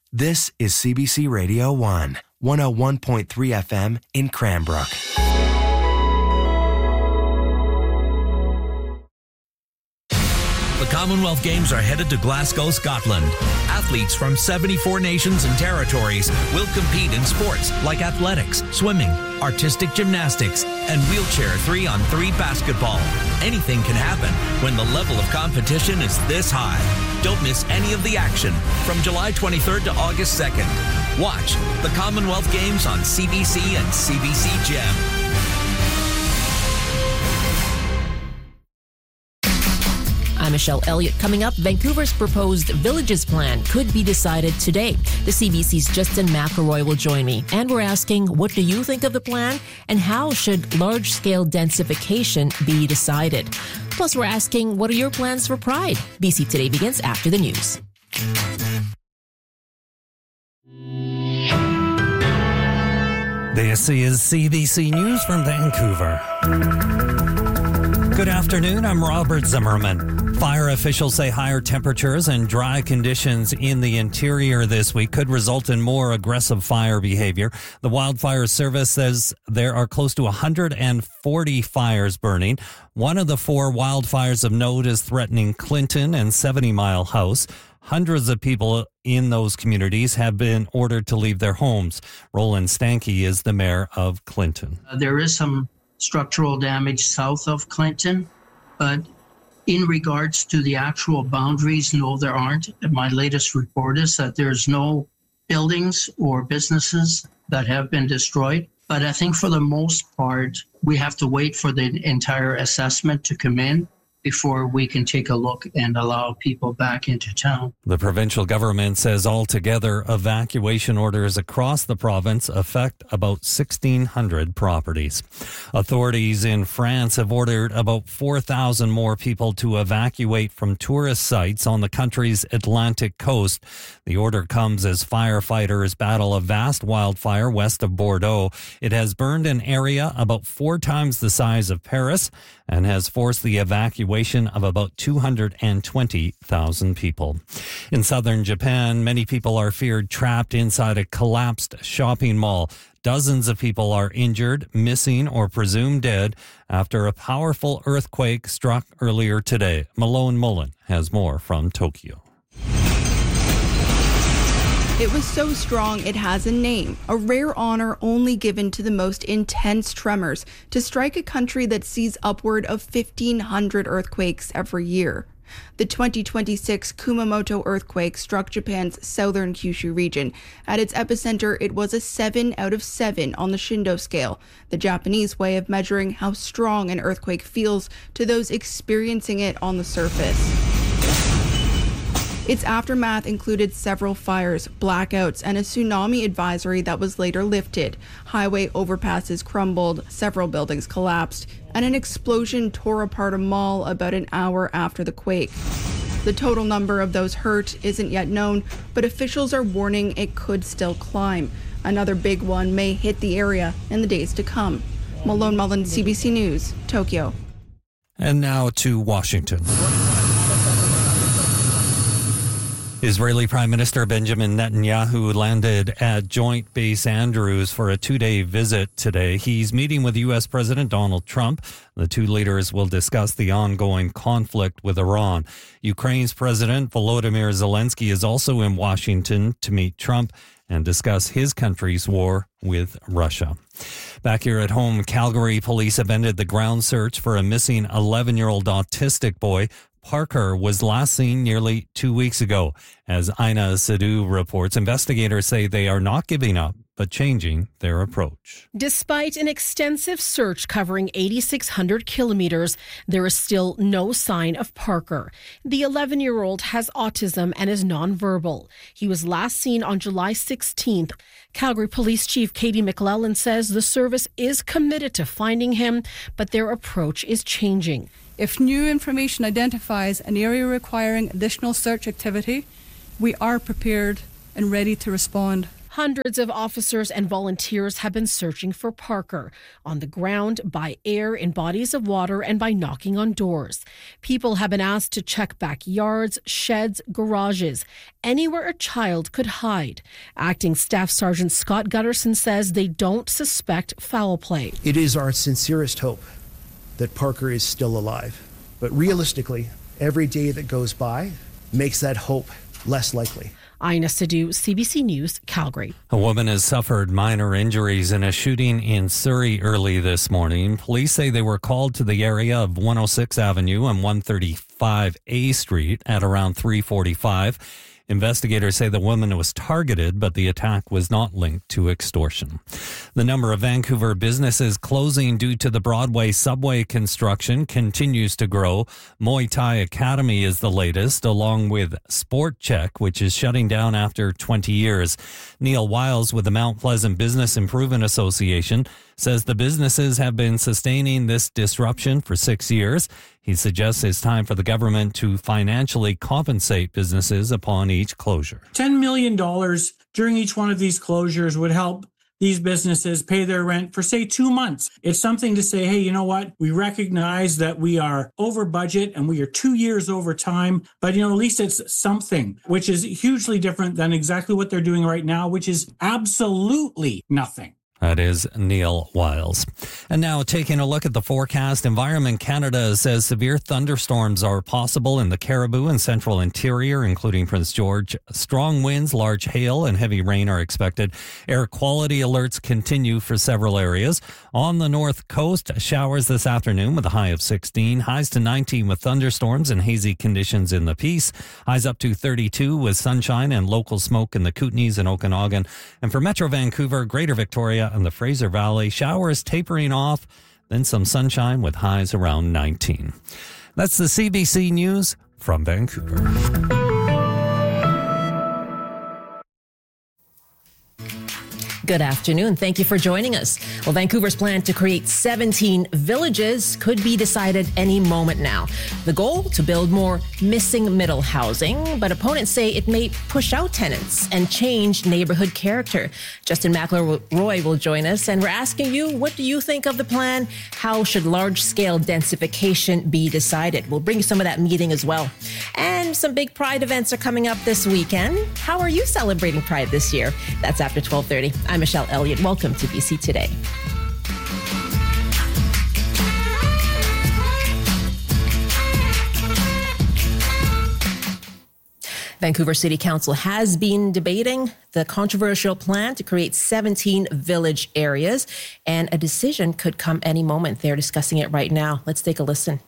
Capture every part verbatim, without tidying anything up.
This is C B C Radio one, one oh one point three F M in Cranbrook. The Commonwealth Games are headed to Glasgow, Scotland. Athletes from seventy-four nations and territories will compete in sports like athletics, swimming, artistic gymnastics, and wheelchair three on three basketball. Anything can happen when the level of competition is this high. Don't miss any of the action from July twenty-third to August second. Watch the Commonwealth Games on C B C and C B C Gem. I'm Michelle Elliott. Coming up, Vancouver's proposed Villages plan could be decided today. The C B C's Justin McElroy will join me. And we're asking, what do you think of the plan? And how should large-scale densification be decided? Plus, we're asking, what are your plans for Pride? B C Today begins after the news. This is C B C News from Vancouver. Good afternoon, I'm Robert Zimmerman. Fire officials say higher temperatures and dry conditions in the interior this week could result in more aggressive fire behavior. The Wildfire Service says there are close to one hundred forty fires burning. One of the four wildfires of note is threatening Clinton and seventy Mile House. Hundreds of people in those communities have been ordered to leave their homes. Roland Stanke is the mayor of Clinton. Uh, there is some structural damage south of Clinton, but in regards to the actual boundaries, no, there aren't. My latest report is that there's no buildings or businesses that have been destroyed. But I think for the most part, we have to wait for the entire assessment to come in before we can take a look and allow people back into town. The provincial government says altogether evacuation orders across the province affect about sixteen hundred properties. Authorities in France have ordered about four thousand more people to evacuate from tourist sites on the country's Atlantic coast. The order comes as firefighters battle a vast wildfire west of Bordeaux. It has burned an area about four times the size of Paris and has forced the evacuation of about two hundred twenty thousand people. In southern Japan, many people are feared trapped inside a collapsed shopping mall. Dozens of people are injured, missing, or presumed dead after a powerful earthquake struck earlier today. Malone Mullen has more from Tokyo. It was so strong it has a name, a rare honor only given to the most intense tremors to strike a country that sees upward of fifteen hundred earthquakes every year. The twenty twenty-six Kumamoto earthquake struck Japan's southern Kyushu region. At its epicenter, it was a seven out of seven on the Shindo scale, the Japanese way of measuring how strong an earthquake feels to those experiencing it on the surface. Its aftermath included several fires, blackouts, and a tsunami advisory that was later lifted. Highway overpasses crumbled, several buildings collapsed, and an explosion tore apart a mall about an hour after the quake. The total number of those hurt isn't yet known, but officials are warning it could still climb. Another big one may hit the area in the days to come. Malone Mullen, C B C News, Tokyo. And now to Washington. Israeli Prime Minister Benjamin Netanyahu landed at Joint Base Andrews for a two-day visit today. He's meeting with U S President Donald Trump. The two leaders will discuss the ongoing conflict with Iran. Ukraine's President Volodymyr Zelensky is also in Washington to meet Trump and discuss his country's war with Russia. Back here at home, Calgary police have ended the ground search for a missing eleven-year-old autistic boy. Parker was last seen nearly two weeks ago. As Aina Sidhu reports, investigators say they are not giving up, but changing their approach. Despite an extensive search covering eighty-six hundred kilometers, there is still no sign of Parker. The eleven-year-old has autism and is nonverbal. He was last seen on July sixteenth. Calgary Police Chief Katie McLellan says the service is committed to finding him, but their approach is changing. If new information identifies an area requiring additional search activity, we are prepared and ready to respond. Hundreds of officers and volunteers have been searching for Parker on the ground, by air, in bodies of water, and by knocking on doors. People have been asked to check backyards, sheds, garages, anywhere a child could hide. Acting Staff Sergeant Scott Gutterson says they don't suspect foul play. It is our sincerest hope that Parker is still alive. But realistically, every day that goes by makes that hope less likely. Aina Sidhu, C B C News, Calgary. A woman has suffered minor injuries in a shooting in Surrey early this morning. Police say they were called to the area of one oh sixth Avenue and one thirty-five A Street at around three forty-five. Investigators say the woman was targeted, but the attack was not linked to extortion. The number of Vancouver businesses closing due to the Broadway subway construction continues to grow. Muay Thai Academy is the latest, along with Sport Check, which is shutting down after twenty years. Neil Wiles with the Mount Pleasant Business Improvement Association says the businesses have been sustaining this disruption for six years. He suggests it's time for the government to financially compensate businesses upon each closure. ten million dollars during each one of these closures would help these businesses pay their rent for, say, two months. It's something to say, hey, you know what? We recognize that we are over budget and we are two years over time, but, you know, at least it's something, which is hugely different than exactly what they're doing right now, which is absolutely nothing. That is Neil Wiles. And now taking a look at the forecast, Environment Canada says severe thunderstorms are possible in the Cariboo and central interior, including Prince George. Strong winds, large hail, and heavy rain are expected. Air quality alerts continue for several areas. On the north coast, showers this afternoon with a high of sixteen. Highs to nineteen with thunderstorms and hazy conditions in the Peace. Highs up to thirty-two with sunshine and local smoke in the Kootenays and Okanagan. And for Metro Vancouver, Greater Victoria, and the Fraser Valley, showers tapering off, then some sunshine with highs around nineteen. That's the C B C News from Vancouver. Good afternoon. Thank you for joining us. Well, Vancouver's plan to create seventeen villages could be decided any moment now. The goal, to build more missing middle housing, but opponents say it may push out tenants and change neighborhood character. Justin McElroy will join us, and we're asking you, what do you think of the plan? How should large-scale densification be decided? We'll bring you some of that meeting as well. And some big Pride events are coming up this weekend. How are you celebrating Pride this year? That's after twelve thirty. I'm Michelle Elliott. Welcome to B C Today. Vancouver City Council has been debating the controversial plan to create seventeen village areas, and a decision could come any moment. They're discussing it right now. Let's take a listen.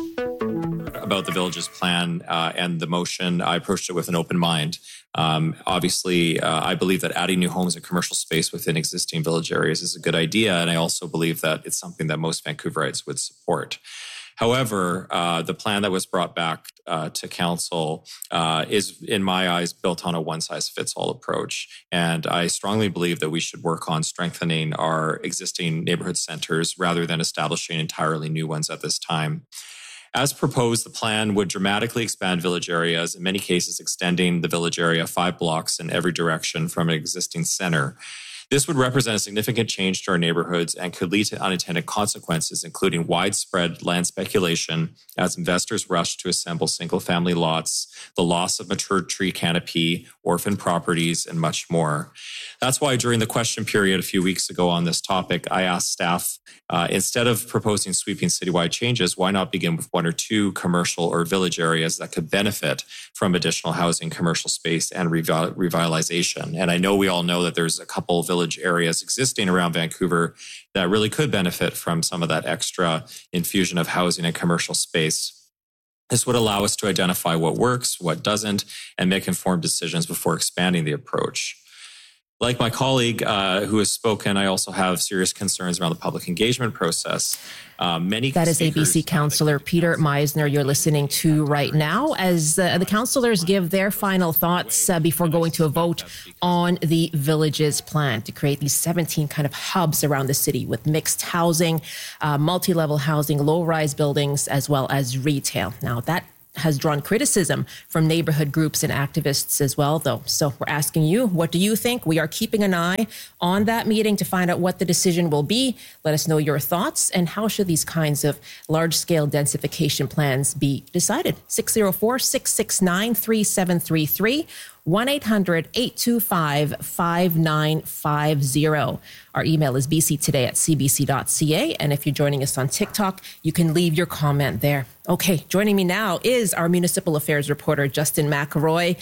About the villages plan uh, and the motion, I approached it with an open mind. Um, obviously, uh, I believe that adding new homes and commercial space within existing village areas is a good idea, and I also believe that it's something that most Vancouverites would support. However, uh, the plan that was brought back uh, to council uh, is, in my eyes, built on a one-size-fits-all approach. And I strongly believe that we should work on strengthening our existing neighborhood centers rather than establishing entirely new ones at this time. As proposed, the plan would dramatically expand village areas, in many cases extending the village area five blocks in every direction from an existing center. This would represent a significant change to our neighborhoods and could lead to unintended consequences, including widespread land speculation as investors rush to assemble single-family lots, the loss of mature tree canopy, orphan properties, and much more. That's why during the question period a few weeks ago on this topic, I asked staff, uh, instead of proposing sweeping citywide changes, why not begin with one or two commercial or village areas that could benefit from additional housing, commercial space, and revi- revitalization? And I know we all know that there's a couple village areas existing around Vancouver that really could benefit from some of that extra infusion of housing and commercial space. This would allow us to identify what works, what doesn't, and make informed decisions before expanding the approach. Like my colleague uh, who has spoken, I also have serious concerns around the public engagement process. Uh, many that is A B C Councillor Peter Meisner you're listening to right now as uh, the councillors give their final thoughts uh, before going to a vote on the Villages plan to create these seventeen kind of hubs around the city with mixed housing, uh, multi-level housing, low-rise buildings, as well as retail. Now, that has drawn criticism from neighborhood groups and activists as well, though. So we're asking you, what do you think? We are keeping an eye on that meeting to find out what the decision will be. Let us know your thoughts, and how should these kinds of large-scale densification plans be decided? six oh four, six six nine, three seven three three. one eight hundred, eight two five, five nine five zero. Our email is b c today at c b c dot c a. And if you're joining us on TikTok, you can leave your comment there. Okay, joining me now is our municipal affairs reporter, Justin McElroy.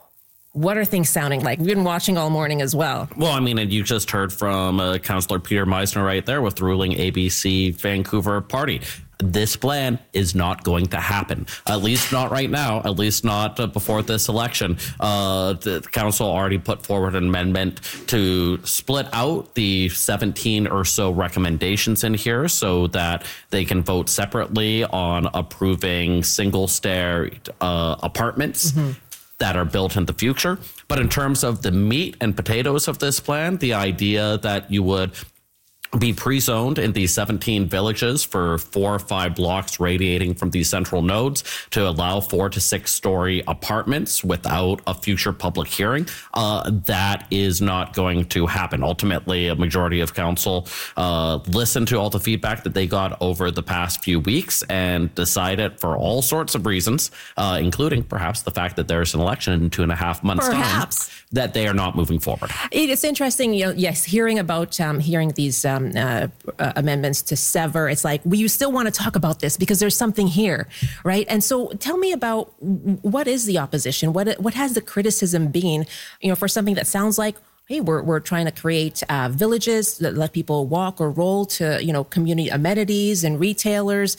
What are things sounding like? We've been watching all morning as well. Well, I mean, and you just heard from uh, Councillor Peter Meisner right there with the ruling A B C Vancouver party. This plan is not going to happen, at least not right now, at least not uh, before this election. Uh, the council already put forward an amendment to split out the seventeen or so recommendations in here so that they can vote separately on approving single-stair uh, apartments. Mm-hmm. that are built in the future. But in terms of the meat and potatoes of this plan, the idea that you would be pre-zoned in these seventeen villages for four or five blocks radiating from these central nodes to allow four to six story apartments without a future public hearing. Uh, that is not going to happen. Ultimately, a majority of council uh, listened to all the feedback that they got over the past few weeks and decided, for all sorts of reasons, uh, including perhaps the fact that there's an election in two and a half months' perhaps. time, that they are not moving forward. It's interesting, you know, yes, hearing about um, hearing these um, uh, uh, amendments to sever. It's like, well, you still want to talk about this because there's something here, right? And so, tell me about what is the opposition? What what has the criticism been? You know, for something that sounds like, hey, we're we're trying to create uh, villages that let people walk or roll to, you know, community amenities and retailers,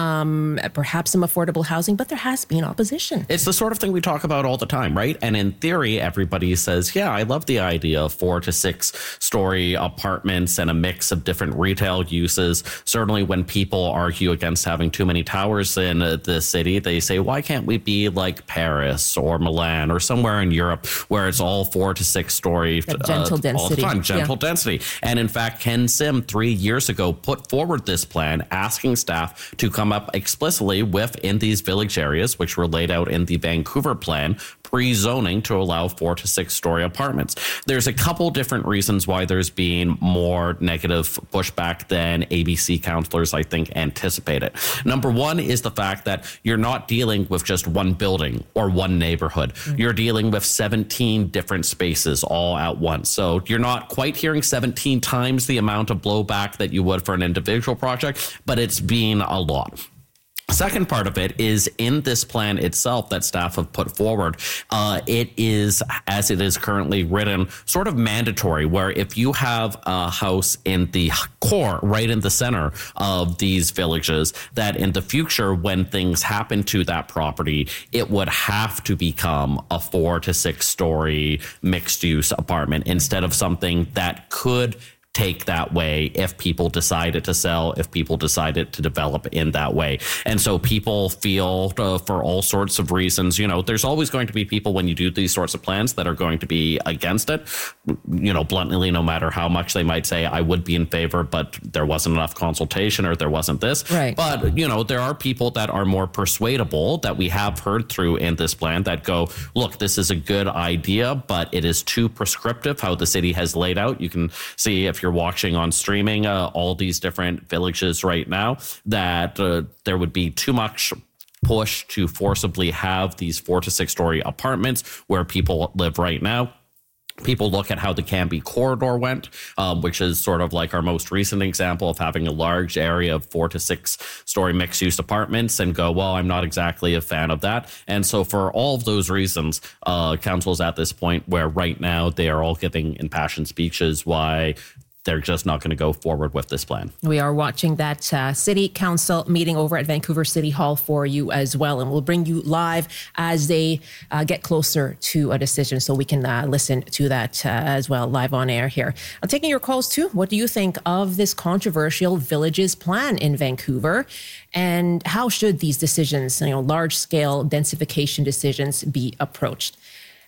um, perhaps some affordable housing, but there has been opposition. It's the sort of thing we talk about all the time, right? And in theory, everybody says, yeah, I love the idea of four to six story apartments and a mix of different retail uses. Certainly when people argue against having too many towers in uh, the city, they say, why can't we be like Paris or Milan or somewhere in Europe where it's all four to six story gentle uh, density. all the time, gentle yeah. density. And in fact, Ken Sim three years ago put forward this plan asking staff to come up explicitly with, in these village areas, which were laid out in the Vancouver plan, pre-zoning to allow four to six story apartments. There's a couple different reasons why there's been more negative pushback than A B C councillors, I think, anticipated. Number one is the fact that you're not dealing with just one building or one neighborhood. Mm-hmm. You're dealing with seventeen different spaces all at once. So you're not quite hearing seventeen times the amount of blowback that you would for an individual project, but it's been a lot. Second part of it is in this plan itself that staff have put forward. Uh, it is, as it is currently written, sort of mandatory, where if you have a house in the core, right in the center of these villages, that in the future, when things happen to that property, it would have to become a four to six story mixed use apartment instead of something that could take that way if people decided to sell, if people decided to develop in that way. And so people feel uh, for all sorts of reasons, you know, there's always going to be people when you do these sorts of plans that are going to be against it, you know, bluntly, no matter how much they might say, I would be in favor, but there wasn't enough consultation or there wasn't this. Right. But, you know, there are people that are more persuadable that we have heard through in this plan that go, look, this is a good idea, but it is too prescriptive how the city has laid out. You can see if you're watching on streaming uh, all these different villages right now that uh, there would be too much push to forcibly have these four to six story apartments where people live right now. People look at how the Cambie corridor went, um, which is sort of like our most recent example of having a large area of four to six story mixed use apartments and go, well, I'm not exactly a fan of that. And so for all of those reasons, uh, council is at this point where right now they are all giving impassioned speeches why they're just not going to go forward with this plan. We are watching that uh, city council meeting over at Vancouver City Hall for you as well. And we'll bring you live as they uh, get closer to a decision so we can uh, listen to that uh, as well live on air here. I'm taking your calls too. What do you think of this controversial villages plan in Vancouver? And how should these decisions, you know, large scale densification decisions be approached?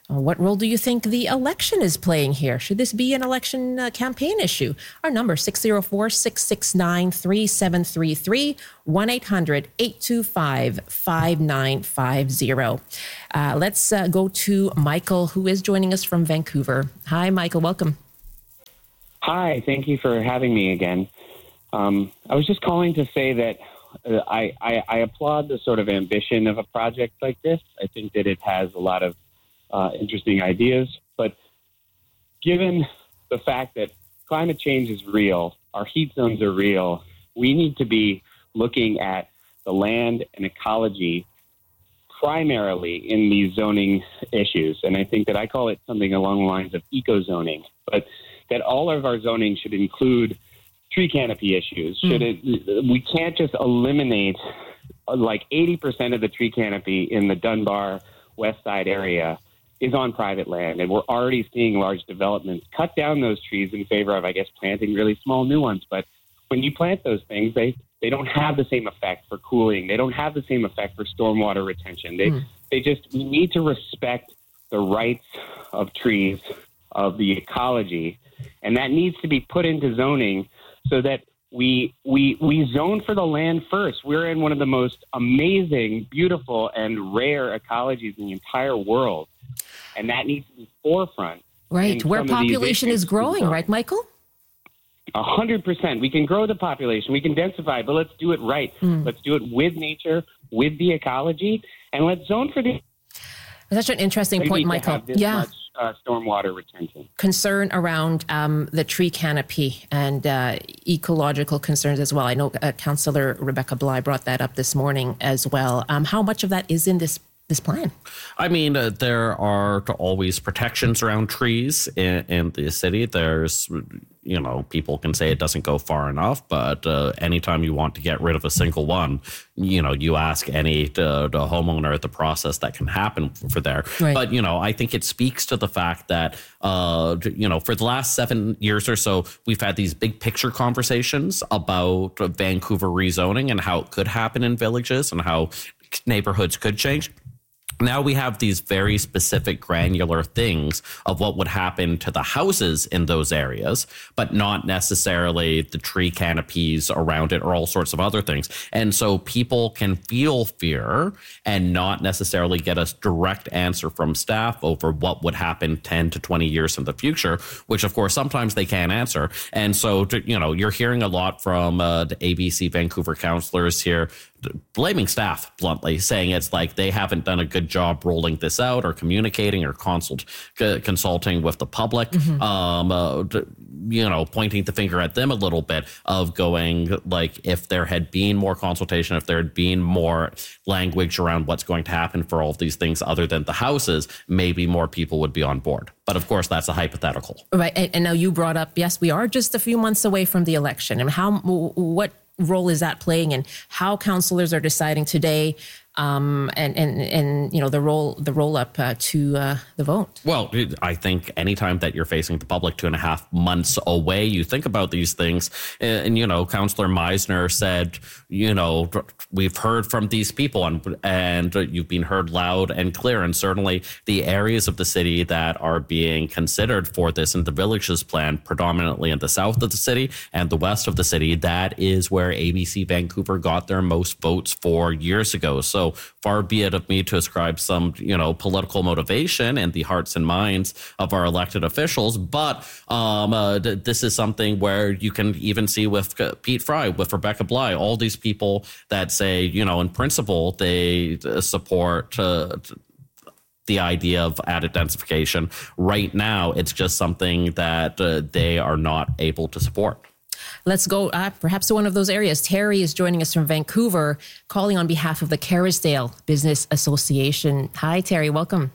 What role do you think the election is playing here? Should this be an election uh, campaign issue? Our number, six oh four, six six nine, three seven three three, one eight hundred, eight two five, five nine five zero. Uh, let's uh, go to Michael, who is joining us from Vancouver. Hi, Michael. Welcome. Hi. Thank you for having me again. Um, I was just calling to say that uh, I, I, I applaud the sort of ambition of a project like this. I think that it has a lot of Uh, interesting ideas, but given the fact that climate change is real, our heat zones are real, we need to be looking at the land and ecology primarily in these zoning issues. And I think that I call it something along the lines of eco-zoning, but that all of our zoning should include tree canopy issues. Mm. Should it, we can't just eliminate uh, like eighty percent of the tree canopy in the Dunbar West Side area is on private land, and we're already seeing large developments cut down those trees in favor of, I guess, planting really small new ones. But when you plant those things, they, they don't have the same effect for cooling. They don't have the same effect for stormwater retention. They mm. they just, we need to respect the rights of trees, of the ecology, and that needs to be put into zoning so that we we we zone for the land first. We're in one of the most amazing, beautiful, and rare ecologies in the entire world. And that needs to be forefront. Right, where population is growing, right, Michael? A hundred percent. We can grow the population. We can densify, but let's do it right. Mm. Let's do it with nature, with the ecology, and let's zone for the... That's such an interesting point, Michael. Yeah. Much, uh, stormwater retention. Concern around um, the tree canopy and uh, ecological concerns as well. I know uh, Councillor Rebecca Bligh brought that up this morning as well. Um, how much of that is in this this plan? I mean, uh, there are always protections around trees in, in the city. There's, you know, people can say it doesn't go far enough, but uh, anytime you want to get rid of a single one, you know, you ask any uh, the homeowner the process that can happen for there. Right. But, you know, I think it speaks to the fact that, uh, you know, for the last seven years or so, we've had these big picture conversations about Vancouver rezoning and how it could happen in villages and how neighborhoods could change. Now we have these very specific granular things of what would happen to the houses in those areas, but not necessarily the tree canopies around it or all sorts of other things. And so people can feel fear and not necessarily get a direct answer from staff over what would happen ten to twenty years in the future, which of course sometimes they can't answer. And so, you know, you're hearing a lot from uh, the A B C Vancouver councillors here blaming staff bluntly, saying it's like they haven't done a good job rolling this out or communicating or consult, c- consulting with the public, mm-hmm. um, uh, you know, pointing the finger at them a little bit of going like if there had been more consultation, if there had been more language around what's going to happen for all of these things other than the houses, maybe more people would be on board. But of course, that's a hypothetical. Right. And, and now you brought up, yes, we are just a few months away from the election. And how, what, role is that playing in how councillors are deciding today um, and, and, and, you know, the roll, the roll up uh, to uh, the vote? Well, I think anytime that you're facing the public two and a half months away, you think about these things. And, and you know, Councillor Meisner said, you know, we've heard from these people and, and you've been heard loud and clear. And certainly the areas of the city that are being considered for this in the villages plan, predominantly in the south of the city and the west of the city, that is where A B C Vancouver got their most votes four years ago. So far be it of me to ascribe some, you know, political motivation in the hearts and minds of our elected officials. But um, uh, th- this is something where you can even see with uh, Pete Fry, with Rebecca Bligh, all these people that say, you know, in principle, they uh, support uh, the idea of added densification. Right now, it's just something that uh, they are not able to support. Let's go uh, perhaps to one of those areas. Terry is joining us from Vancouver, calling on behalf of the Kerrisdale Business Association. Hi, Terry. Welcome.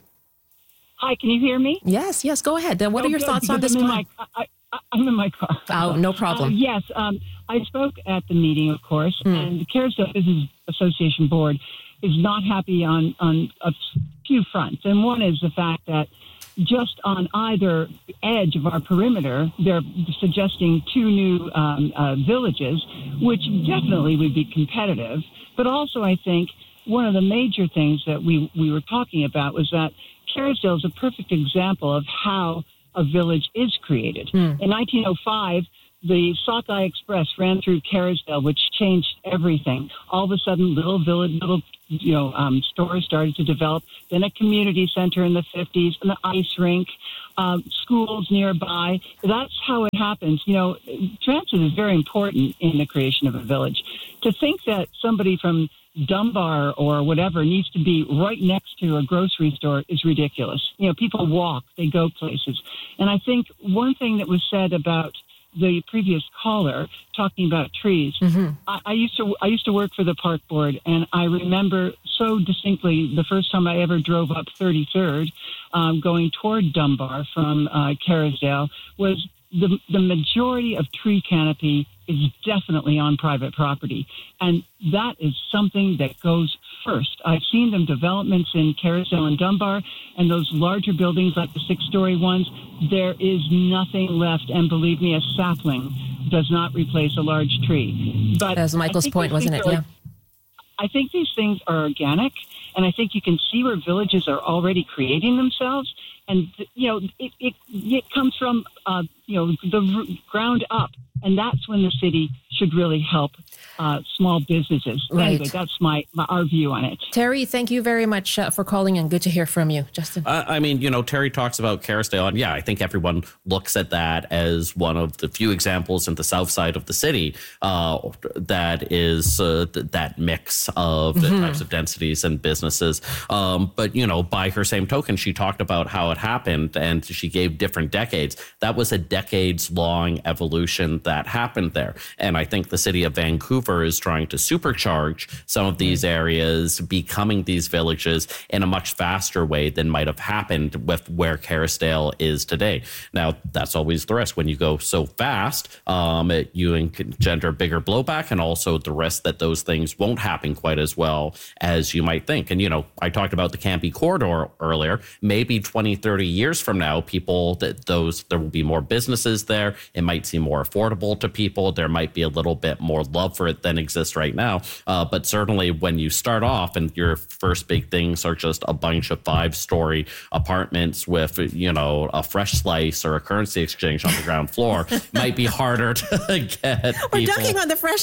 Hi, can you hear me? Yes, yes. Go ahead. What oh, are your good, thoughts on this I'm in, plan? my, I, I, I'm in my car. Oh, no problem. Uh, yes, um, I spoke at the meeting, of course, mm. and the Kerrisdale Business Association board is not happy on, on a few fronts. And one is the fact that just on either edge of our perimeter, they're suggesting two new um, uh, villages, which definitely would be competitive. But also, I think one of the major things that we, we were talking about was that Kerrisdale is a perfect example of how a village is created. Mm. In nineteen oh five, the Sockeye Express ran through Kerrisdale, which changed everything. All of a sudden, little village, little you know, um, stores started to develop. Then a community center in the fifties, and the ice rink, um, schools nearby. That's how it happens. You know, transit is very important in the creation of a village. To think that somebody from Dunbar or whatever needs to be right next to a grocery store is ridiculous. You know, people walk, they go places. And I think one thing that was said about the previous caller talking about trees, mm-hmm. I, I used to I used to work for the park board, and I remember so distinctly the first time I ever drove up thirty-third um, going toward Dunbar from uh, Kerrisdale was the the majority of tree canopy is definitely on private property. And that is something that goes first. I've seen them developments in Kerrisdale and Dunbar, and those larger buildings like the six-story ones, there is nothing left. And believe me, a sapling does not replace a large tree. But that was Michael's point, wasn't it? Are, yeah. I think these things are organic, and I think you can see where villages are already creating themselves. And, you know, it, it, it comes from, uh, you know, the ground up. And that's when the city should really help uh, small businesses. Right. Anyway, that's my, my our view on it. Terry, thank you very much uh, for calling in. Good to hear from you. Justin? Uh, I mean, you know, Terry talks about Kerrisdale, and yeah, I think everyone looks at that as one of the few examples in the south side of the city uh, that is uh, th- that mix of the mm-hmm. types of densities and businesses. Um, but, you know, by her same token, she talked about how it happened, and she gave different decades. That was a decades-long evolution that happened there. And I think the city of Vancouver is trying to supercharge some of these areas, becoming these villages in a much faster way than might have happened with where Kerrisdale is today. Now, that's always the risk. When you go so fast, um, it, you engender bigger blowback, and also the risk that those things won't happen quite as well as you might think. And, you know, I talked about the Cambie Corridor earlier. Maybe twenty, thirty years from now, people that those there will be more businesses there. It might seem more affordable to people. There might be a little bit more love for it than exists right now. Uh, but certainly when you start off and your first big things are just a bunch of five-story apartments with, you know, a fresh slice or a currency exchange on the ground floor, might be harder to get We're people. dunking on the fresh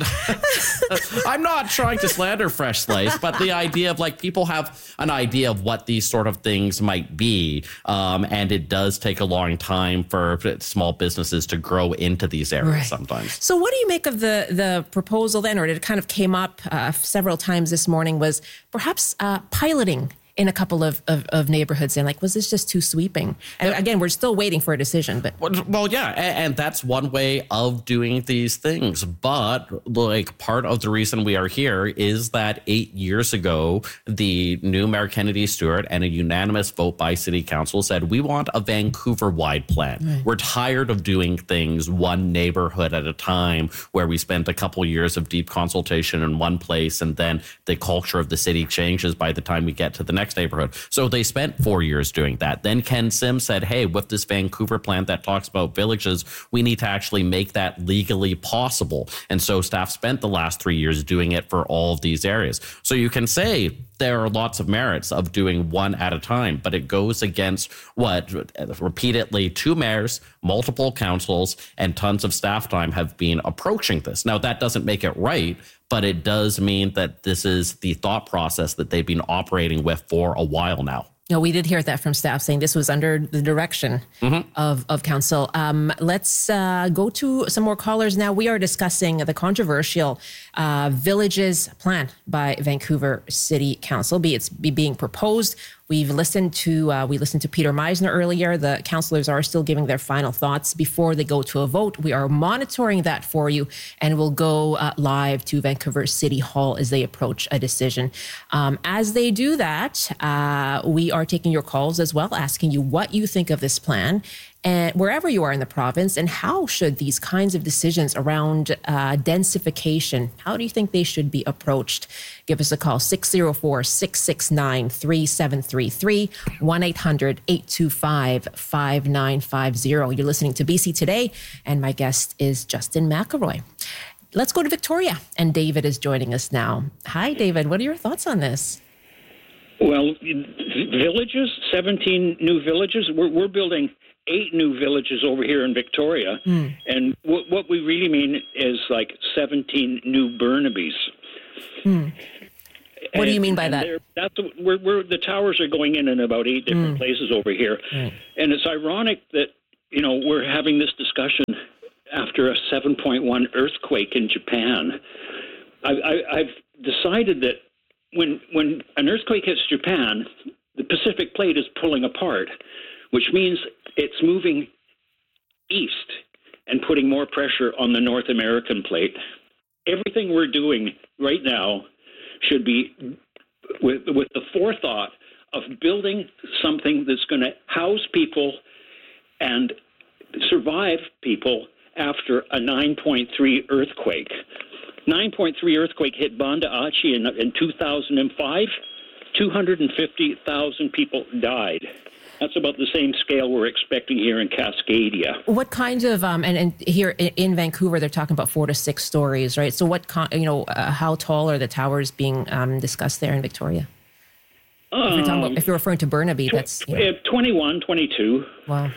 slice. I'm not trying to slander fresh slice, but the idea of like people have an idea of what these sort of things might be. Um, and it does take a long time for small businesses to grow into these areas right. sometimes. So what do you make of the the proposal then, or it kind of came up uh, several times this morning, was perhaps uh, piloting in a couple of, of, of neighborhoods, and like, was this just too sweeping? And again, we're still waiting for a decision. But well, well yeah, and, and that's one way of doing these things. But like part of the reason we are here is that eight years ago, the new Mayor Kennedy Stewart and a unanimous vote by City Council said, we want a Vancouver-wide plan. Right. We're tired of doing things one neighborhood at a time, where we spent a couple years of deep consultation in one place, and then the culture of the city changes by the time we get to the next neighborhood. So they spent four years doing that. Then Ken Sim said, hey, with this Vancouver plan that talks about villages, we need to actually make that legally possible. And so staff spent the last three years doing it for all of these areas. So you can say there are lots of merits of doing one at a time, but it goes against what repeatedly two mayors, multiple councils, and tons of staff time have been approaching this. Now, that doesn't make it right, but it does mean that this is the thought process that they've been operating with for a while now. No, we did hear that from staff saying this was under the direction mm-hmm. of, of council. Um, let's uh, go to some more callers now. We are discussing the controversial uh, Villages plan by Vancouver City Council, be it's be being proposed. We've listened to uh, we listened to Peter Meisner earlier. The councillors are still giving their final thoughts before they go to a vote. We are monitoring that for you, and we'll go uh, live to Vancouver City Hall as they approach a decision. Um, as they do that, uh, we are taking your calls as well, asking you what you think of this plan, and wherever you are in the province, and how should these kinds of decisions around uh, densification, how do you think they should be approached? Give us a call, six oh four, six six nine, three seven three three, one eight hundred, eight two five, five nine five zero. You're listening to B C Today, and my guest is Justin McElroy. Let's go to Victoria, and David is joining us now. Hi, David. What are your thoughts on this? Well, villages, seventeen new villages. We're, we're building eight new villages over here in Victoria. Mm. And w- what we really mean is like seventeen new Burnabys. Mm. What and, do you mean by that? That's we're, we're, the towers are going in in about eight different mm. places over here. Mm. And it's ironic that, you know, we're having this discussion after a seven point one earthquake in Japan. I, I, I've decided that when when an earthquake hits Japan, the Pacific Plate is pulling apart, which means it's moving east and putting more pressure on the North American plate. Everything we're doing right now should be with, with the forethought of building something that's going to house people and survive people after a nine point three earthquake. nine point three earthquake hit Banda Aceh in, in two thousand five. two hundred fifty thousand people died. That's about the same scale we're expecting here in Cascadia. What kinds of, um, and, and here in, in Vancouver, they're talking about four to six stories, right? So what, con- you know, uh, how tall are the towers being um, discussed there in Victoria? Um, if, you're talking about, if you're referring to Burnaby, tw- that's... You know. twenty-one, twenty-two. Wow.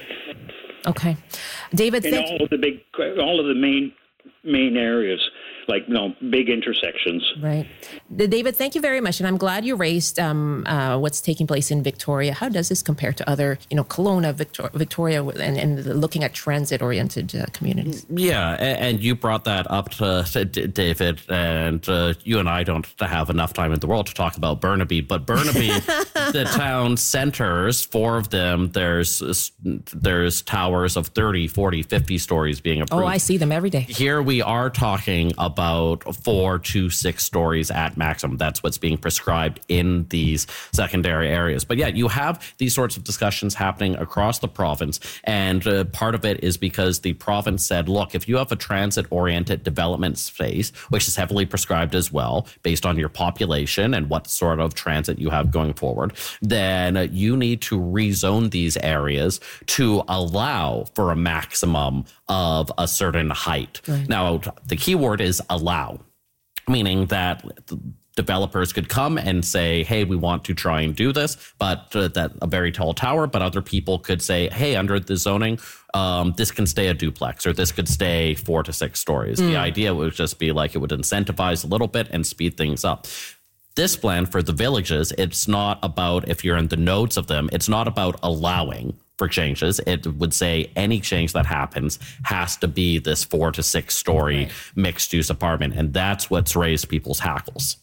Okay. David, in all of the big, all of the main main areas, like, you know, big intersections. Right. David, thank you very much. And I'm glad you raised um, uh, what's taking place in Victoria. How does this compare to other, you know, Kelowna, Victor- Victoria, and, and looking at transit-oriented uh, communities? Yeah, and you brought that up to, to David, and uh, you and I don't have enough time in the world to talk about Burnaby, but Burnaby, the town centers, four of them, there's there's towers of thirty, forty, fifty stories being approved. Oh, I see them every day. Here we are talking about four to six stories at maximum. That's what's being prescribed in these secondary areas. But yeah, you have these sorts of discussions happening across the province. And uh, part of it is because the province said, look, if you have a transit-oriented development space, which is heavily prescribed as well, based on your population and what sort of transit you have going forward, then you need to rezone these areas to allow for a maximum of a certain height. Right. Now, the key word is allow, meaning that developers could come and say, hey, we want to try and do this, but uh, that a very tall tower, but other people could say, hey, under the zoning, um, this can stay a duplex, or this could stay four to six stories. Mm. The idea would just be like it would incentivize a little bit and speed things up. This plan for the villages, it's not about if you're in the nodes of them, it's not about allowing for changes. It would say any change that happens has to be this four to six story right. mixed use apartment. And that's what's raised people's hackles.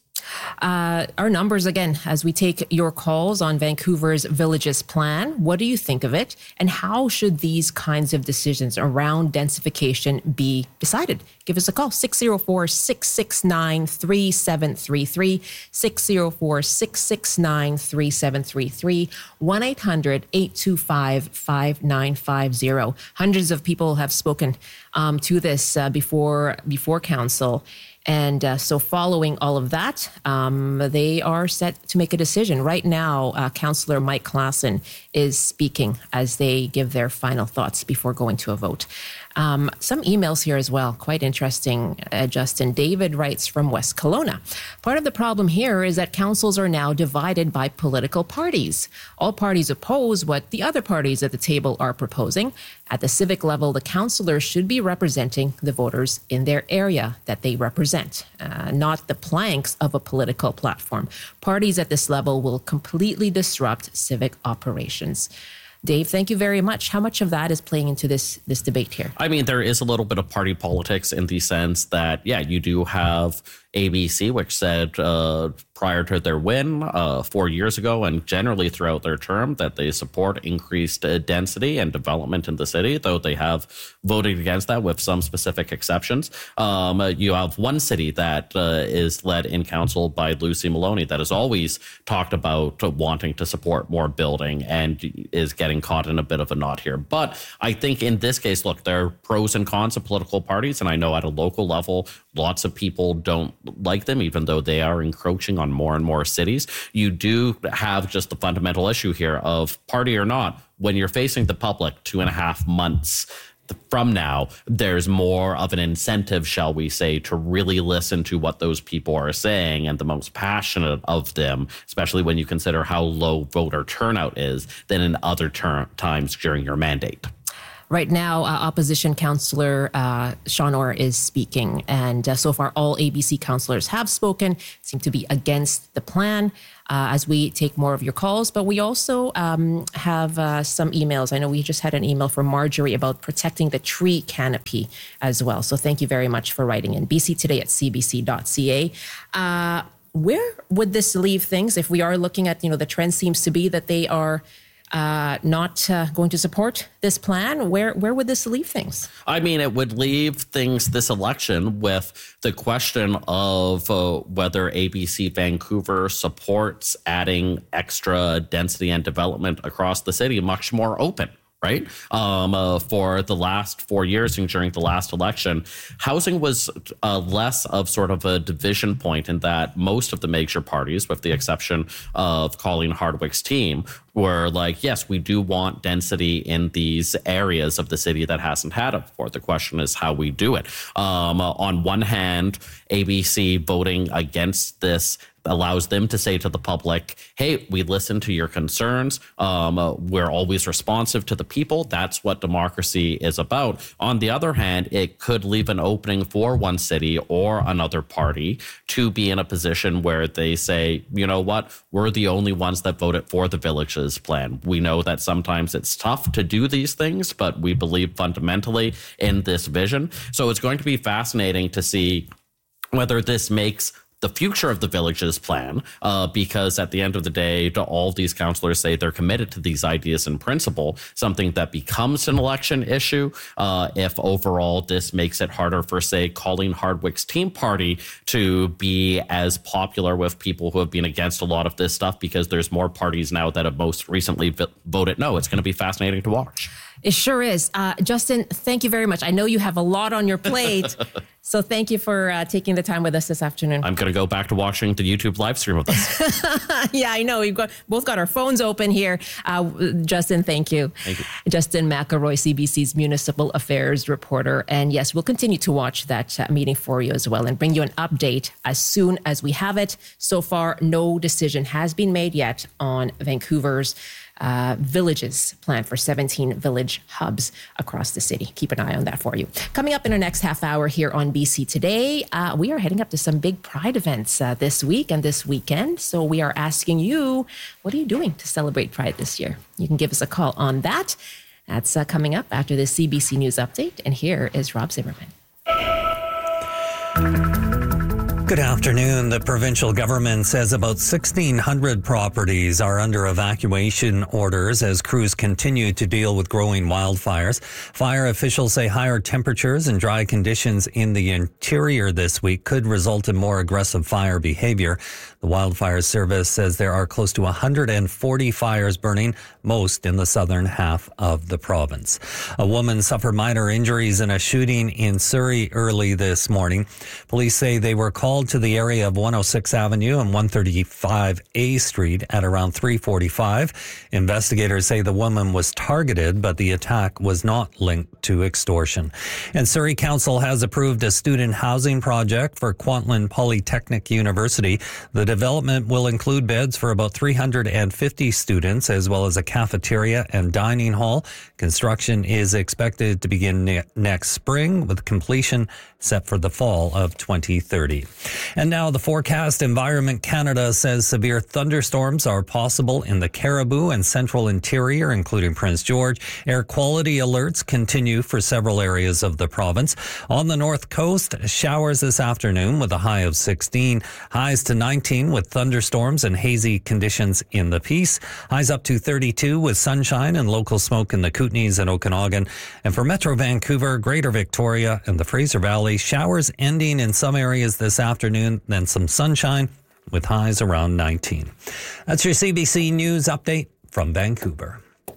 Uh, our numbers again, as we take your calls on Vancouver's Villages Plan. What do you think of it? And how should these kinds of decisions around densification be decided? Give us a call, six oh four, six six nine, three seven three three, six oh four, six six nine, three seven three three, one eight hundred, eight two five, five nine five zero. Hundreds of people have spoken um, to this uh, before before council. And uh, so following all of that, um, they are set to make a decision. Right now, uh, Councillor Mike Klassen is speaking as they give their final thoughts before going to a vote. Um, some emails here as well. Quite interesting, uh, Justin. David writes from West Kelowna. Part of the problem here is that councils are now divided by political parties. All parties oppose what the other parties at the table are proposing. At the civic level, the councillors should be representing the voters in their area that they represent, uh, not the planks of a political platform. Parties at this level will completely disrupt civic operations. Dave, thank you very much. How much of that is playing into this this debate here? I mean, there is a little bit of party politics in the sense that, yeah, you do have A B C, which said uh, prior to their win uh, four years ago and generally throughout their term that they support increased uh, density and development in the city, though they have voted against that with some specific exceptions. Um, uh, you have one city that uh, is led in council by Lucy Maloney that has always talked about uh, wanting to support more building and is getting caught in a bit of a knot here. But I think in this case, look, there are pros and cons of political parties, and I know at a local level, lots of people don't like them, even though they are encroaching on more and more cities. You do have just the fundamental issue here of party or not, when you're facing the public two and a half months from now, there's more of an incentive, shall we say, to really listen to what those people are saying, and the most passionate of them, especially when you consider how low voter turnout is, than in other ter- times during your mandate. Right now, uh, opposition councillor uh, Sean Orr is speaking, and uh, so far all A B C councillors have spoken, seem to be against the plan uh, as we take more of your calls. But we also um, have uh, some emails. I know we just had an email from Marjorie about protecting the tree canopy as well. So thank you very much for writing in. B C Today at c b c dot c a. Uh, where would this leave things if we are looking at, you know, the trend seems to be that they are Uh, not uh, going to support this plan? Where where would this leave things? I mean, it would leave things this election with the question of uh, whether A B C Vancouver supports adding extra density and development across the city much more open. Right. Um, uh, for the last four years and during the last election, housing was uh, less of sort of a division point in that most of the major parties, with the exception of Colleen Hardwick's team, were like, yes, we do want density in these areas of the city that hasn't had it before. The question is how we do it. Um, uh, on one hand, A B C voting against this allows them to say to the public, hey, we listen to your concerns. Um, uh, we're always responsive to the people. That's what democracy is about. On the other hand, it could leave an opening for one city or another party to be in a position where they say, you know what, we're the only ones that voted for the Villages plan. We know that sometimes it's tough to do these things, but we believe fundamentally in this vision. So it's going to be fascinating to see whether this makes the future of the Villages plan, uh, because at the end of the day, to all these councillors say they're committed to these ideas in principle, something that becomes an election issue. Uh, if overall this makes it harder for, say, Colleen Hardwick's Team Party to be as popular with people who have been against a lot of this stuff, because there's more parties now that have most recently v- voted no. It's going to be fascinating to watch. It sure is. Uh, Justin, thank you very much. I know you have a lot on your plate, so thank you for uh, taking the time with us this afternoon. I'm going to go back to watching the YouTube live stream of this. Yeah, I know. We've got both got our phones open here. Uh, Justin, thank you. Thank you. Justin McElroy, C B C's Municipal Affairs reporter. And yes, we'll continue to watch that uh, meeting for you as well and bring you an update as soon as we have it. So far, no decision has been made yet on Vancouver's Uh, Villages plan for seventeen village hubs across the city. Keep an eye on that for you. Coming up in our next half hour here on B C Today, uh, we are heading up to some big Pride events uh, this week and this weekend. So we are asking you, what are you doing to celebrate Pride this year? You can give us a call on that. That's uh, coming up after the C B C News Update. And here is Rob Zimmerman. Good afternoon. The provincial government says about sixteen hundred properties are under evacuation orders as crews continue to deal with growing wildfires. Fire officials say higher temperatures and dry conditions in the interior this week could result in more aggressive fire behavior. The Wildfire Service says there are close to one hundred forty fires burning, most in the southern half of the province. A woman suffered minor injuries in a shooting in Surrey early this morning. Police say they were called to the area of one oh sixth Avenue and one thirty-five A Street at around three forty-five. Investigators say the woman was targeted, but the attack was not linked to extortion. And Surrey Council has approved a student housing project for Kwantlen Polytechnic University. The development will include beds for about three hundred fifty students, as well as a cafeteria and dining hall. Construction is expected to begin ne- next spring, with completion set for the fall of twenty thirty. And now the forecast. Environment Canada says severe thunderstorms are possible in the Cariboo and central interior, including Prince George. Air quality alerts continue for several areas of the province. On the north coast, showers this afternoon with a high of sixteen. Highs to nineteen with thunderstorms and hazy conditions in the Peace. Highs up to thirty-two with sunshine and local smoke in the Kootenays and Okanagan. And for Metro Vancouver, Greater Victoria and the Fraser Valley, showers ending in some areas this afternoon, then some sunshine with highs around nineteen. That's your C B C News Update from Vancouver.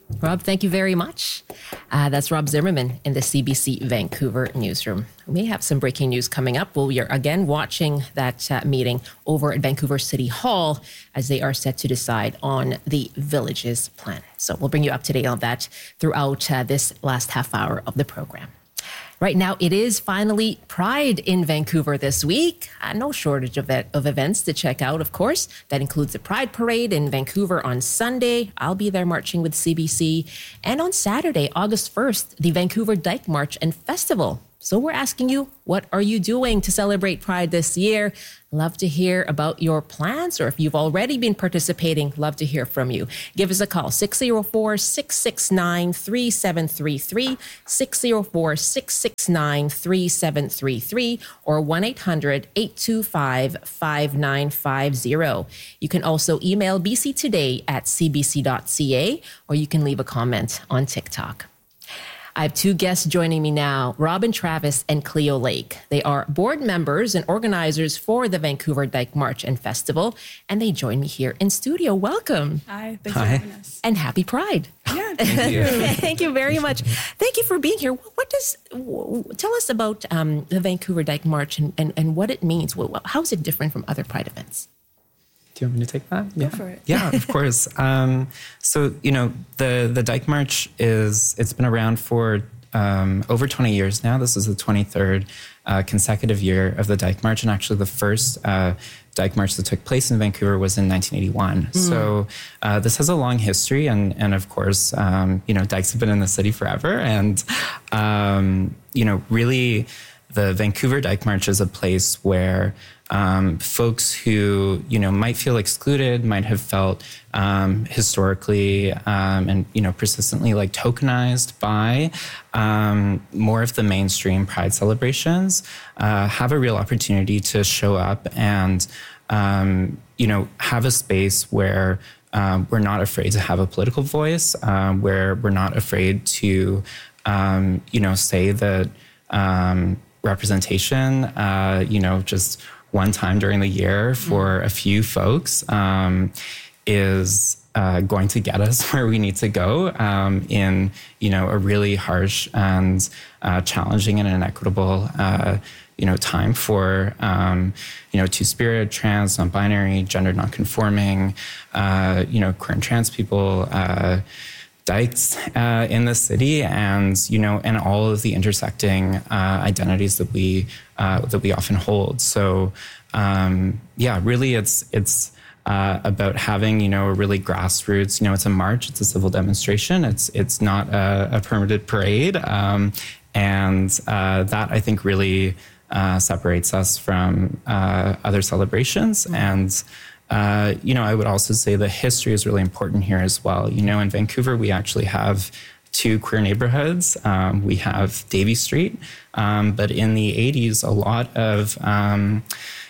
Rob, thank you very much. Uh, that's Rob Zimmerman in the C B C Vancouver newsroom. We have some breaking news coming up. Well, we are again watching that uh, meeting over at Vancouver City Hall as they are set to decide on the Villages plan. So we'll bring you up to date on that throughout uh, this last half hour of the program. Right now, it is finally Pride in Vancouver this week. Uh, no shortage of, it, of events to check out, of course. That includes the Pride Parade in Vancouver on Sunday. I'll be there marching with C B C. And on Saturday, August first, the Vancouver Dyke March and Festival. So we're asking you, what are you doing to celebrate Pride this year? Love to hear about your plans, or if you've already been participating, love to hear from you. Give us a call, six oh four, six six nine, three seven three three, six oh four, six six nine, three seven three three, or one eight hundred, eight two five, five nine five zero. You can also email b c today at c b c dot c a, or you can leave a comment on TikTok. I have two guests joining me now, Robin Travis and Cleo Lake. They are board members and organizers for the Vancouver Dyke March and Festival, and they join me here in studio. Welcome. Hi, thanks Hi. for having us. And happy Pride. Yeah, thank you. Thank you very much. Thank you for being here. What does, tell us about um, the Vancouver Dyke March and, and, and what it means. How is it different from other Pride events? Do you want me to take that? Yeah. Go for it. Yeah, of course. Um, so, you know, the, the Dyke March is, it's been around for um, over twenty years now. This is the twenty-third uh, consecutive year of the Dyke March. And actually the first uh, Dyke March that took place in Vancouver was in nineteen eighty-one. Mm. So uh, this has a long history. And, and of course, um, you know, dykes have been in the city forever. And, um, you know, really the Vancouver Dyke March is a place where Um, folks who, you know, might feel excluded, might have felt um, historically um, and, you know, persistently like tokenized by um, more of the mainstream Pride celebrations, uh, have a real opportunity to show up and, um, you know, have a space where um, we're not afraid to have a political voice, um, where we're not afraid to, um, you know, say that um, representation, uh, you know, just one time during the year for a few folks um, is uh, going to get us where we need to go um, in, you know, a really harsh and uh, challenging and inequitable, uh, you know, time for, um, you know, two-spirit, trans, non-binary, gender non-conforming, uh, you know, queer and trans people, uh, dykes uh, in the city, and you know, and all of the intersecting uh, identities that we uh, that we often hold. So, um, yeah, really, it's it's uh, about having you know a really grassroots. You know, it's a march, it's a civil demonstration. It's it's not a, a permitted parade, um, and uh, that I think really uh, separates us from uh, other celebrations. Mm-hmm. And Uh, you know, I would also say the history is really important here as well. You know, in Vancouver, we actually have two queer neighborhoods. Um, we have Davie Street, um, but in the eighties, a lot of, um,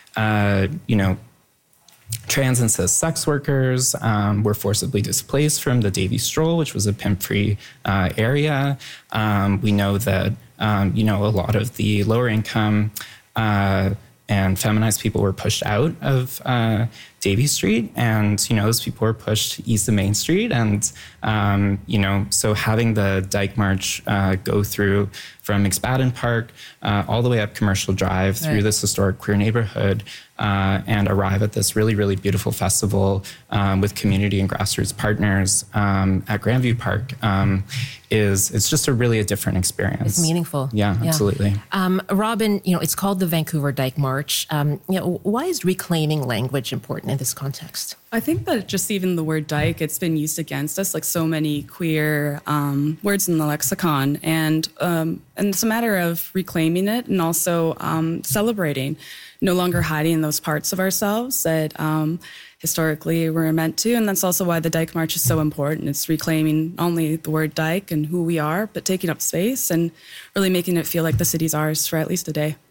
uh, you know, trans and cis sex workers um, were forcibly displaced from the Davie Stroll, which was a pimp-free uh, area. Um, we know that, um, you know, a lot of the lower income uh, and feminized people were pushed out of uh, Davie Street, and you know those people were pushed east of Main Street, and um, you know so having the Dyke March uh, go through from McSpadden Park uh, all the way up Commercial Drive through right. this historic queer neighborhood, uh, and arrive at this really really beautiful festival um, with community and grassroots partners um, at Grandview Park um, is it's just a really a different experience. It's meaningful. Yeah, yeah. absolutely. Um, Robin, you know it's called the Vancouver Dyke March. Um, you know why is reclaiming language important in this context? I think that just even the word dyke, it's been used against us, like so many queer um, words in the lexicon. And um, and it's a matter of reclaiming it and also um, celebrating, no longer hiding those parts of ourselves that um, historically we're meant to. And that's also why the Dyke March is so important. It's reclaiming not only the word dyke and who we are, but taking up space and really making it feel like the city's ours for at least a day.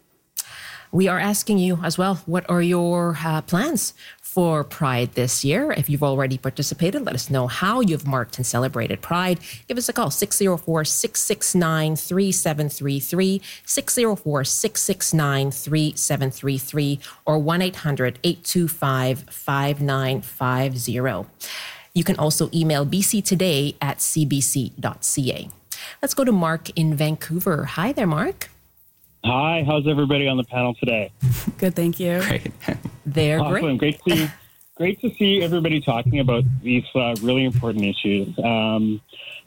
We are asking you as well, what are your uh, plans for Pride this year? If you've already participated, let us know how you've marked and celebrated Pride. Give us a call, six oh four, six six nine, three seven three three, six oh four, six six nine, three seven three three, or one eight hundred, eight two five, five nine five zero. You can also email b c today at c b c dot c a. Let's go to Mark in Vancouver. Hi there, Mark. Hi, how's everybody on the panel today? Good, thank you. Great. They're awesome. great. Great to see, great to see everybody talking about these uh, really important issues. Um,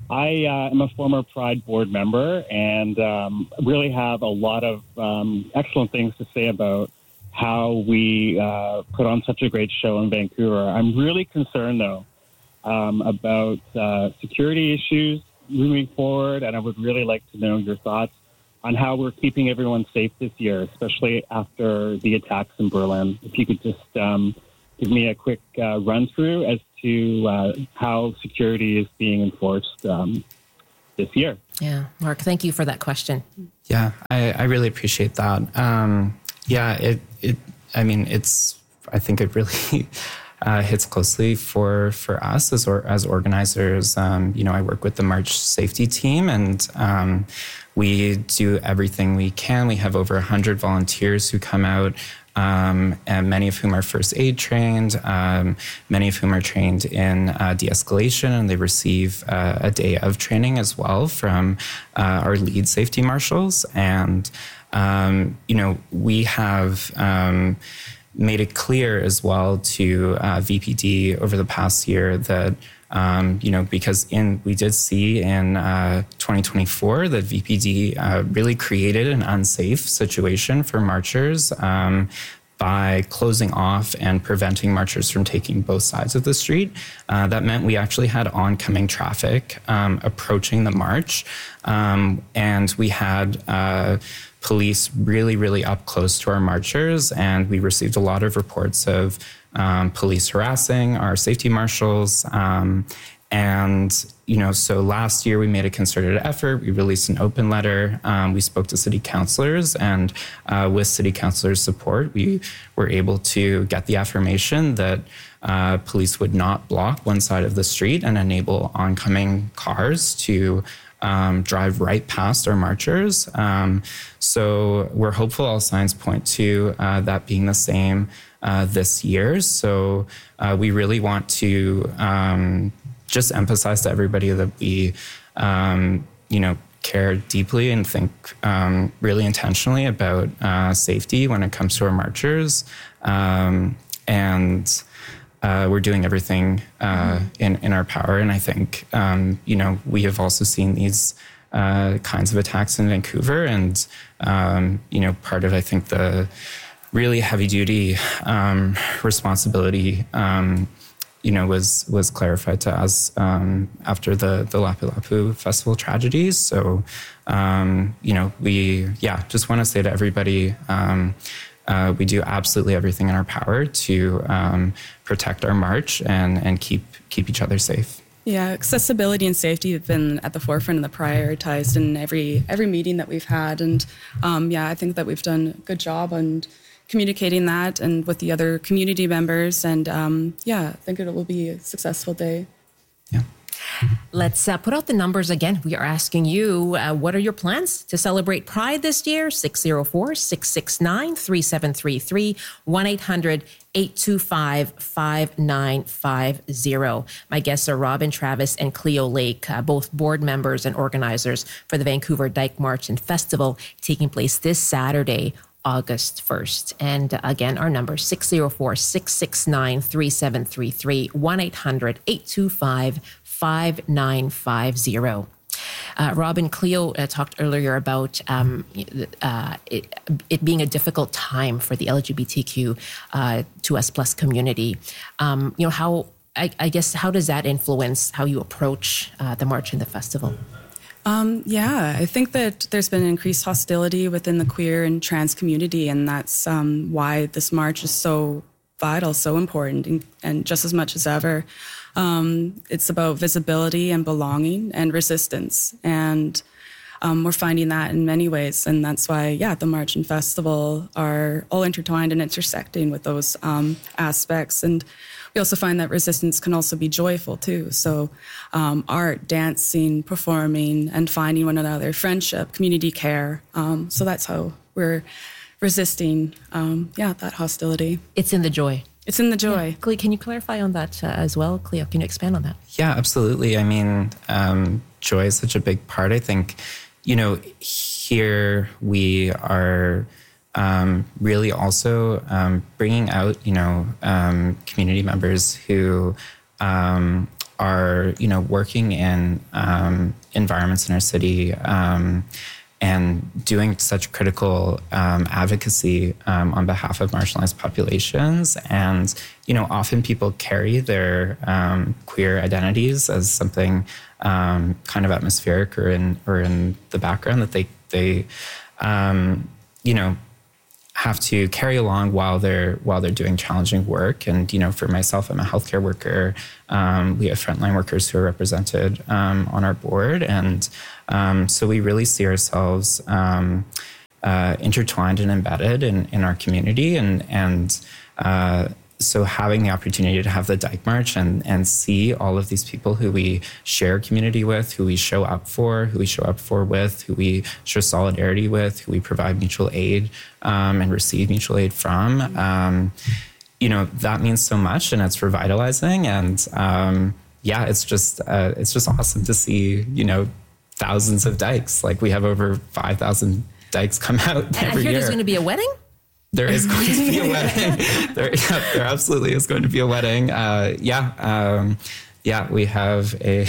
I uh, am a former Pride board member and um, really have a lot of um, excellent things to say about how we uh, put on such a great show in Vancouver. I'm really concerned, though, um, about uh, security issues moving forward, and I would really like to know your thoughts on how we're keeping everyone safe this year, especially after the attacks in Berlin. If you could just um, give me a quick uh, run through as to uh, how security is being enforced um, this year. Yeah, Mark, thank you for that question. Yeah, I, I really appreciate that. Um, yeah, it, it, I mean, it's, I think it really uh, hits closely for, for us as, or, as organizers. Um, you know, I work with the March safety team, and um, we do everything we can. We have over one hundred volunteers who come out, um, and many of whom are first aid trained, um, many of whom are trained in uh, de-escalation, and they receive uh, a day of training as well from uh, our lead safety marshals. And, um, you know, we have um, made it clear as well to uh, V P D over the past year that Um, you know, because in we did see in uh, twenty twenty-four that V P D uh, really created an unsafe situation for marchers um, by closing off and preventing marchers from taking both sides of the street. Uh, that meant we actually had oncoming traffic um, approaching the march, um, and we had uh, police really, really up close to our marchers, and we received a lot of reports of Um, police harassing our safety marshals. Um, and, you know, so last year we made a concerted effort. We released an open letter. Um, we spoke to city councilors, and uh, with city councilors' support, we were able to get the affirmation that uh, police would not block one side of the street and enable oncoming cars to Um, drive right past our marchers. Um, so we're hopeful all signs point to uh, that being the same uh, this year. So uh, we really want to um, just emphasize to everybody that we, um, you know, care deeply and think um, really intentionally about uh, safety when it comes to our marchers. Um, and Uh, we're doing everything uh, in, in our power. And I think, um, you know, we have also seen these uh, kinds of attacks in Vancouver. And, um, you know, part of, I think, the really heavy duty um, responsibility, um, you know, was was clarified to us um, after the, the Lapu Lapu Festival tragedies. So, um, you know, we, yeah, just want to say to everybody, um, Uh, we do absolutely everything in our power to um, protect our march and, and keep keep each other safe. Yeah, accessibility and safety have been at the forefront and the prioritized in every every meeting that we've had. And um, yeah, I think that we've done a good job on communicating that and with the other community members. And um, yeah, I think it will be a successful day. Yeah. Let's uh, put out the numbers again. We are asking you, uh, what are your plans to celebrate Pride this year? six oh four, six six nine, three seven three three, one eight hundred, eight two five, five nine five zero. My guests are Robin Travis and Cleo Lake, uh, both board members and organizers for the Vancouver Dyke March and Festival, taking place this Saturday, August first. And uh, again, our number six oh four, six six nine, three seven three three, one eight hundred, eight two five, five nine five zero. Uh, Robin, Cleo uh, talked earlier about um, uh, it, it being a difficult time for the L G B T Q uh, two S plus community. Um, you know, how, I, I guess, how does that influence how you approach uh, the march and the festival? Um, yeah, I think that there's been increased hostility within the queer and trans community, and that's um, why this march is so vital, so important, and, and just as much as ever. Um, it's about visibility and belonging and resistance. And um, we're finding that in many ways. And that's why, yeah, the March and Festival are all intertwined and intersecting with those um, aspects. And we also find that resistance can also be joyful, too. So um, art, dancing, performing, and finding one another, friendship, community care. Um, so that's how we're resisting, um, yeah, that hostility. It's in the joy. It's in the joy. Yeah. Cleo, can you clarify on that uh, as well? Cleo, can you expand on that? Yeah, absolutely. I mean, um, joy is such a big part. I think, you know, here we are um, really also um, bringing out, you know, um, community members who um, are, you know, working in um, environments in our city um, and doing such critical um, advocacy um, on behalf of marginalized populations. And, you know, often people carry their um, queer identities as something um, kind of atmospheric or in or in the background that they, they um, you know, have to carry along while they're while they're doing challenging work. And, you know, for myself, I'm a healthcare worker. Um, we have frontline workers who are represented um, on our board. And um, so we really see ourselves um, uh, intertwined and embedded in, in our community. And, and uh, so having the opportunity to have the Dyke March and, and see all of these people who we share community with, who we show up for, who we show up for with, who we show solidarity with, who we provide mutual aid um, and receive mutual aid from, um, you know, that means so much, and it's revitalizing. And um, yeah, it's just uh, it's just awesome to see, you know, thousands of dykes. Like we have over five thousand dykes come out and every I hear year. There's going to be a wedding? There is going to be a wedding. There, yeah, there absolutely is going to be a wedding. Uh, yeah, um, yeah, we have a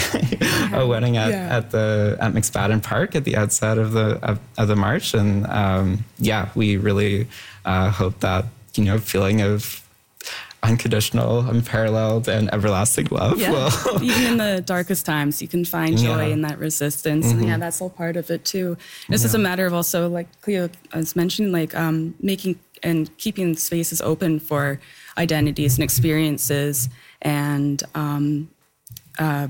a wedding at, Yeah. at the at McSpadden Park at the outset of the of, of the march, and um, yeah, we really uh, hope that, you know, feeling of unconditional, unparalleled, and everlasting love Yeah. will. Even in the darkest times, you can find joy Yeah. in that resistance. Mhm. And yeah, that's all part of it too. It's just a Yeah. matter of also, like Cleo was mentioning, like um, making and keeping spaces open for identities and experiences and um, uh,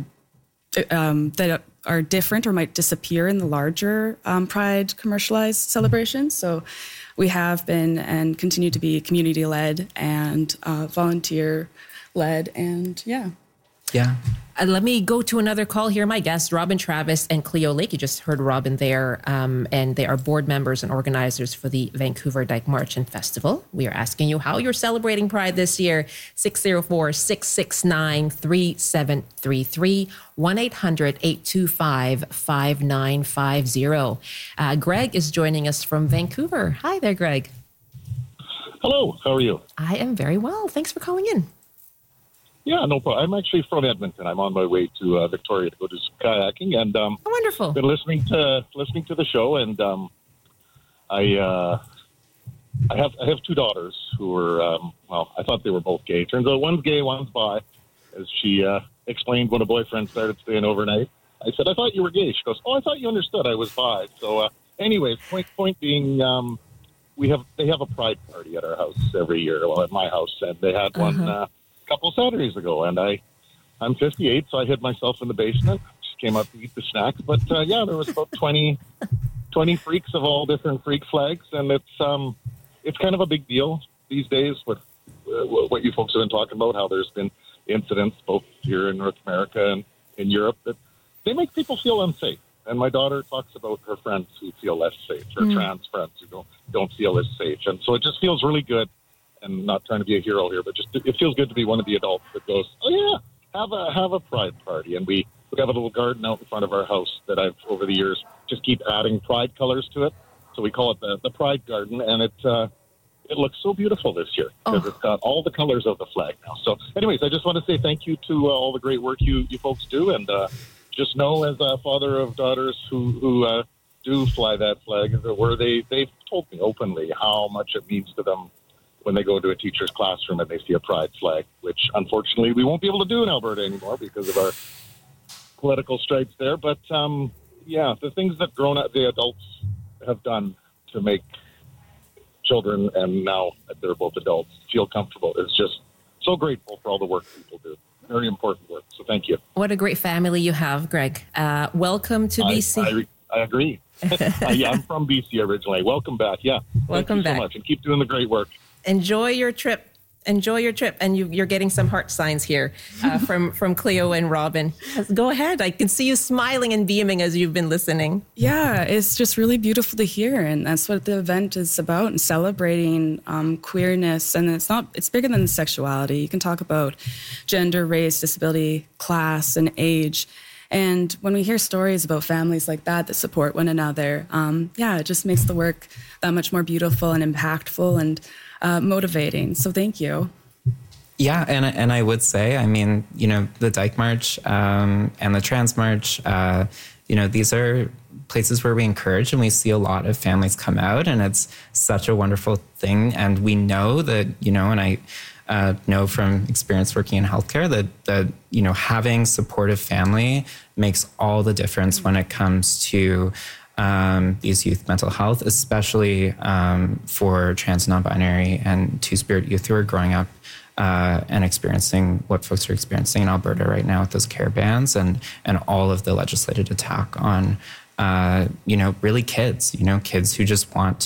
um, that are different or might disappear in the larger um, Pride commercialized celebrations. So we have been and continue to be community-led and uh, volunteer-led, and yeah. Yeah. Uh, let me go to another call here. My guests, Robin Travis and Cleo Lake. You just heard Robin there, um, and they are board members and organizers for the Vancouver Dyke March and Festival. We are asking you how you're celebrating Pride this year. six oh four, six six nine, three seven three three, one eight hundred, eight two five, five nine five zero. Uh, Greg is joining us from Vancouver. Hi there, Greg. Hello, how are you? I am very well. Thanks for calling in. Yeah, no problem. I'm actually from Edmonton. I'm on my way to uh, Victoria to go do some kayaking, and um, oh, wonderful. Been listening to listening to the show, and um, I uh, I have I have two daughters who are um, well, I thought they were both gay. Turns out one's gay, one's bi. As she uh, explained when a boyfriend started staying overnight, I said, "I thought you were gay." She goes, "Oh, I thought you understood. I was bi." So, uh, anyways, point point being, um, we have they have a pride party at our house every year. Well, at my house, and they had one. Uh-huh. Uh, couple of Saturdays ago, and I, I'm fifty-eight, so I hid myself in the basement, just came up to eat the snacks, but uh, yeah, there was about twenty, twenty freaks of all different freak flags, and it's um, it's kind of a big deal these days with uh, what you folks have been talking about, how there's been incidents both here in North America and in Europe that they make people feel unsafe. And my daughter talks about her friends who feel less safe, her Mm. trans friends who don't, don't feel as safe, and so it just feels really good. And not trying to be a hero here, but just it feels good to be one of the adults that goes, oh yeah, have a have a pride party. And we, we have a little garden out in front of our house that I've over the years just keep adding pride colors to it. So we call it the, the Pride Garden, and it uh, it looks so beautiful this year because Oh. it's got all the colors of the flag now. So, anyways, I just want to say thank you to uh, all the great work you you folks do, and uh, just know as a father of daughters who who uh, do fly that flag, where they they've told me openly how much it means to them when they go to a teacher's classroom and they see a pride flag, which unfortunately we won't be able to do in Alberta anymore because of our political stripes there. But um, yeah, the things that grown up, the adults have done to make children, and now that they're both adults, feel comfortable is just so grateful for all the work people do. Very important work. So thank you. What a great family you have, Greg. Uh, welcome to I, B C. I, I agree. uh, yeah, I'm from B C originally. Welcome back. Yeah. Welcome thank you back. so much, and keep doing the great work. Enjoy your trip enjoy your trip. And you, you're getting some heart signs here uh, from, from Cleo and Robin. Go ahead. I can see you smiling and beaming as you've been listening. Yeah, it's just really beautiful to hear. And that's what the event is about, and celebrating um, queerness. And it's not, it's bigger than sexuality. You can talk about gender, race, disability, class, and age. And when we hear stories about families like that that support one another, um, yeah, it just makes the work that much more beautiful and impactful and uh, motivating. So thank you. Yeah, and and I would say, I mean, you know, the Dyke March um, and the Trans March, uh, you know, these are places where we encourage and we see a lot of families come out, and it's such a wonderful thing. And we know that, you know, and I uh, know from experience working in healthcare that, that, you know, having supportive family makes all the difference when it comes to um, these youth mental health, especially um, for trans, non-binary, and two-spirit youth who are growing up uh, and experiencing what folks are experiencing in Alberta right now with those care bans and and all of the legislated attack on, uh, you know, really kids, you know, kids who just want